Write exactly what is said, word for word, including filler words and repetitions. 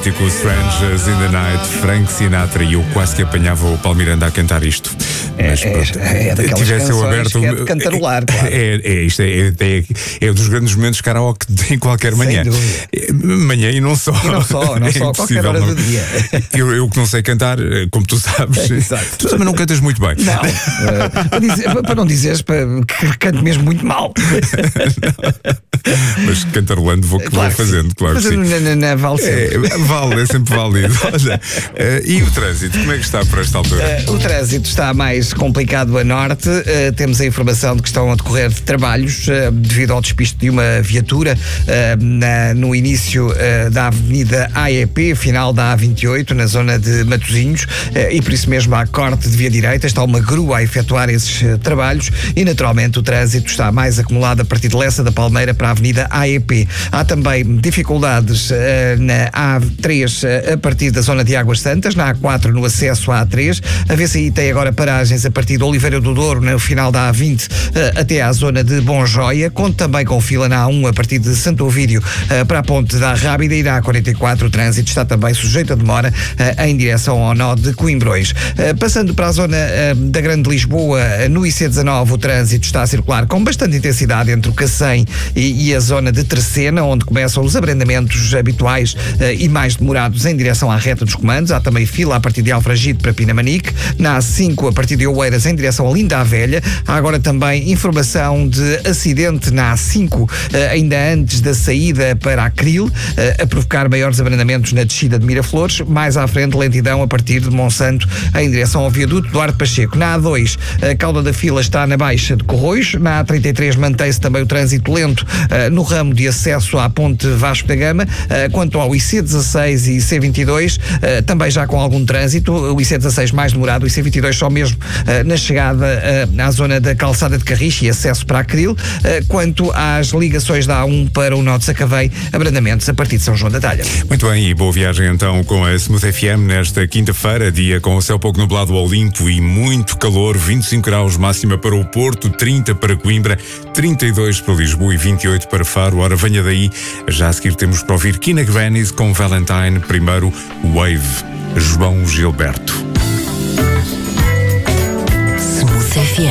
mítico Strangers in the Night, Frank Sinatra, e eu quase que apanhava o Paulo Miranda a cantar isto. É, Mas, pronto, é, é daquelas tivesse eu canções aberto, que é de cantarolar, claro. É, é, isto é, é, é um dos grandes momentos de karaoke em qualquer manhã. Manhã e não só. E não só, não é só, qualquer hora do dia. Eu, eu que não sei cantar, como tu sabes, Exato. Tu também não cantas muito bem. Não, uh, para, dizer, para não dizeres para, que canto mesmo muito mal. Mas cantarolando vou, claro vou fazendo, claro fazendo que sim. Na, na, na vale sempre. É, vale, é sempre válido. Olha, uh, e o trânsito, como é que está para esta altura? Uh, o trânsito está mais complicado a norte. Uh, temos a informação de que estão a decorrer trabalhos uh, devido ao despiste de uma viatura uh, na, no início uh, da Avenida A E P, final da A vinte e oito, na zona de Matosinhos, uh, e por isso mesmo há corte de via direita. Está uma grua a efetuar esses uh, trabalhos e naturalmente o trânsito está mais acumulado a partir de Lessa da Palmeira para a Avenida A E P. Há também dificuldades uh, na A três uh, a partir da zona de Águas Santas, na A quatro no acesso à A três. A V C I tem agora paragens a partir de Oliveira do Douro, no final da A vinte, uh, até à zona de Bonjoia. Conta também com fila na A um a partir de Santo Ovídio uh, para a ponte da Rábida, e na A quarenta e quatro o trânsito está também sujeito a demora uh, em direção ao nó de Coimbrões. Uh, passando para a zona uh, da Grande Lisboa, uh, no I C dezanove o trânsito está a circular com bastante intensidade entre o Cacém e, e a zona de Terceira, onde começam os abrandamentos habituais uh, e mais demorados em direção à reta dos comandos. Há também fila a partir de Alfragide para Pinamanique, na A cinco a partir de Oeiras em direção a Linda a Velha. Há agora também informação de acidente na A cinco, uh, ainda antes da saída para Acril, uh, a provocar maiores abrandamentos na descida de Miraflores. Mais à frente, lentidão a partir de Monsanto em direção ao viaduto Duarte Pacheco. Na A dois, a cauda da fila está na Baixa de Corroios. Na A trinta e três mantém-se também o trânsito lento uh, no ramo de acesso à ponte Vasco da Gama. Uh, quanto ao I C dezasseis e I C vinte e dois, uh, também já com algum trânsito. O I C dezasseis mais demorado, o I C vinte e dois só mesmo uh, na chegada uh, à zona da Calçada de Carriche e acesso para Acril. Uh, quanto às ligações da A um para o nó de Sacavém, abrandamentos a partir de São João da Talha. Muito bem, e boa viagem então com a Smooth F M nesta quinta-feira, dia com o céu pouco nublado ao limpo e muito calor, vinte e cinco graus máxima para o Porto, trinta para Coimbra, trinta e dois para Lisboa e vinte e oito para Faro. Ora, venha daí, já a seguir temos para ouvir Kina Grannis com Valentine, primeiro Wave, João Gilberto.